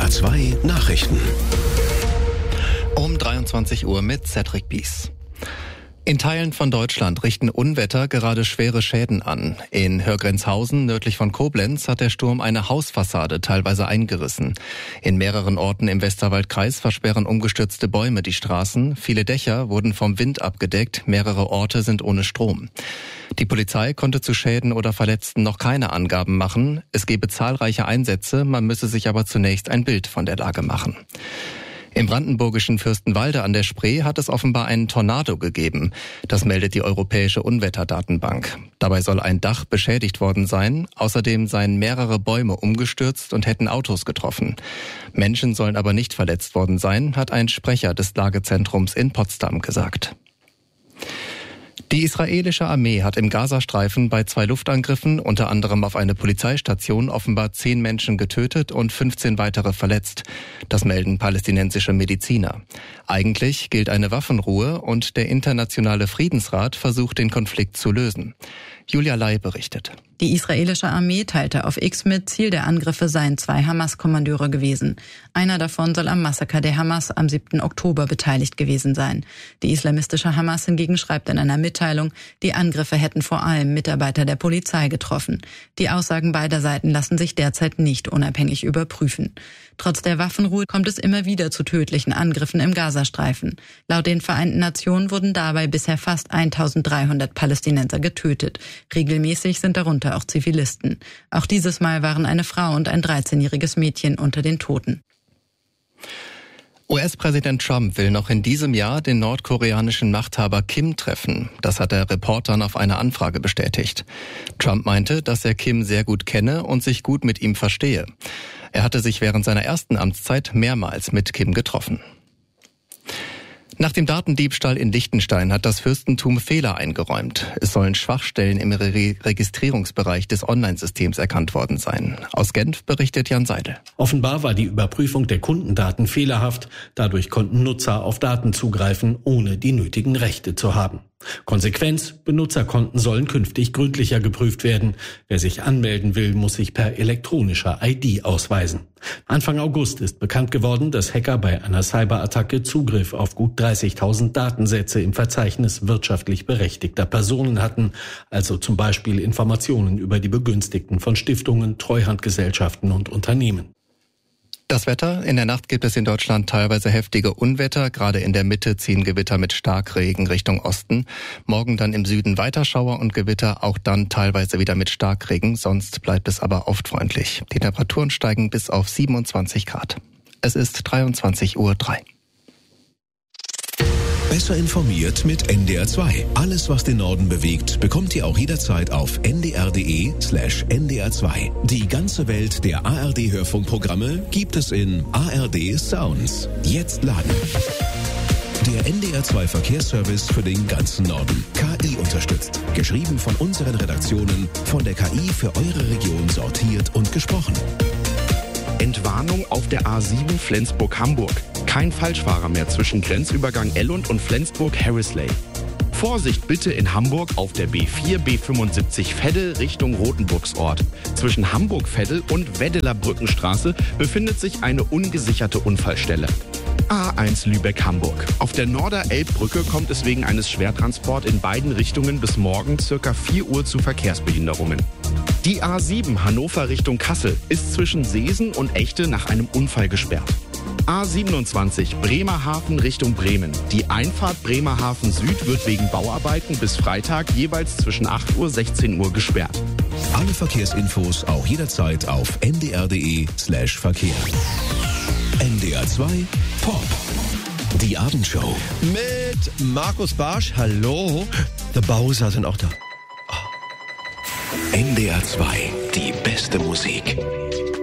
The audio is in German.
NDR 2 Nachrichten. Um 23 Uhr mit Cedric Bies. In Teilen von Deutschland richten Unwetter gerade schwere Schäden an. In Hörgrenzhausen, nördlich von Koblenz, hat der Sturm eine Hausfassade teilweise eingerissen. In mehreren Orten im Westerwaldkreis versperren umgestürzte Bäume die Straßen. Viele Dächer wurden vom Wind abgedeckt. Mehrere Orte sind ohne Strom. Die Polizei konnte zu Schäden oder Verletzten noch keine Angaben machen. Es gebe zahlreiche Einsätze, man müsse sich aber zunächst ein Bild von der Lage machen. Im brandenburgischen Fürstenwalde an der Spree hat es offenbar einen Tornado gegeben. Das meldet die Europäische Unwetterdatenbank. Dabei soll ein Dach beschädigt worden sein. Außerdem seien mehrere Bäume umgestürzt und hätten Autos getroffen. Menschen sollen aber nicht verletzt worden sein, hat ein Sprecher des Lagezentrums in Potsdam gesagt. Die israelische Armee hat im Gazastreifen bei 2 Luftangriffen, unter anderem auf eine Polizeistation, offenbar 10 Menschen getötet und 15 weitere verletzt. Das melden palästinensische Mediziner. Eigentlich gilt eine Waffenruhe und der internationale Friedensrat versucht, den Konflikt zu lösen. Julia Lai berichtet. Die israelische Armee teilte auf X mit, Ziel der Angriffe seien 2 Hamas-Kommandeure gewesen. Einer davon soll am Massaker der Hamas am 7. Oktober beteiligt gewesen sein. Die islamistische Hamas hingegen schreibt in einer Mitteilung, die Angriffe hätten vor allem Mitarbeiter der Polizei getroffen. Die Aussagen beider Seiten lassen sich derzeit nicht unabhängig überprüfen. Trotz der Waffenruhe kommt es immer wieder zu tödlichen Angriffen im Gazastreifen. Laut den Vereinten Nationen wurden dabei bisher fast 1300 Palästinenser getötet. Regelmäßig sind darunter auch Zivilisten. Auch dieses Mal waren eine Frau und ein 13-jähriges Mädchen unter den Toten. US-Präsident Trump will noch in diesem Jahr den nordkoreanischen Machthaber Kim treffen. Das hat er Reportern auf eine Anfrage bestätigt. Trump meinte, dass er Kim sehr gut kenne und sich gut mit ihm verstehe. Er hatte sich während seiner ersten Amtszeit mehrmals mit Kim getroffen. Nach dem Datendiebstahl in Liechtenstein hat das Fürstentum Fehler eingeräumt. Es sollen Schwachstellen im Registrierungsbereich des Online-Systems erkannt worden sein. Aus Genf berichtet Jan Seidel. Offenbar war die Überprüfung der Kundendaten fehlerhaft. Dadurch konnten Nutzer auf Daten zugreifen, ohne die nötigen Rechte zu haben. Konsequenz: Benutzerkonten sollen künftig gründlicher geprüft werden. Wer sich anmelden will, muss sich per elektronischer ID ausweisen. Anfang August ist bekannt geworden, dass Hacker bei einer Cyberattacke Zugriff auf gut 30.000 Datensätze im Verzeichnis wirtschaftlich berechtigter Personen hatten, also zum Beispiel Informationen über die Begünstigten von Stiftungen, Treuhandgesellschaften und Unternehmen. Das Wetter: In der Nacht gibt es in Deutschland teilweise heftige Unwetter. Gerade in der Mitte ziehen Gewitter mit Starkregen Richtung Osten. Morgen dann im Süden weiter Schauer und Gewitter, auch dann teilweise wieder mit Starkregen. Sonst bleibt es aber oft freundlich. Die Temperaturen steigen bis auf 27 Grad. Es ist 23:03 Uhr. Besser informiert mit NDR 2. Alles, was den Norden bewegt, bekommt ihr auch jederzeit auf ndr.de/NDR 2. Die ganze Welt der ARD-Hörfunkprogramme gibt es in ARD Sounds. Jetzt laden. Der NDR 2 Verkehrsservice für den ganzen Norden. KI unterstützt. Geschrieben von unseren Redaktionen, von der KI für eure Region sortiert und gesprochen. Entwarnung auf der A7 Flensburg-Hamburg. Kein Falschfahrer mehr zwischen Grenzübergang Ellund und Flensburg-Harrisley. Vorsicht bitte in Hamburg auf der B4 B75 Veddel Richtung Rotenburgsort. Zwischen Hamburg-Veddel und Weddeler Brückenstraße befindet sich eine ungesicherte Unfallstelle. A1 Lübeck-Hamburg. Auf der Norder-Elbbrücke kommt es wegen eines Schwertransports in beiden Richtungen bis morgen ca. 4 Uhr zu Verkehrsbehinderungen. Die A7 Hannover Richtung Kassel ist zwischen Seesen und Echte nach einem Unfall gesperrt. A27 Bremerhaven Richtung Bremen. Die Einfahrt Bremerhaven Süd wird wegen Bauarbeiten bis Freitag jeweils zwischen 8 Uhr und 16 Uhr gesperrt. Alle Verkehrsinfos auch jederzeit auf ndr.de/Verkehr. NDR 2 Pop. Die Abendshow. Mit Markus Barsch. Hallo. The Bowser sind auch da. NDR 2. Die beste Musik.